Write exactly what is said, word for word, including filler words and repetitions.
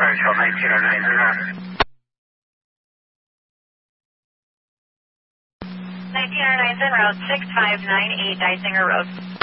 Marshall, nineteen oh nine zero. nineteen oh nine Route six five nine eight, Dysinger Road.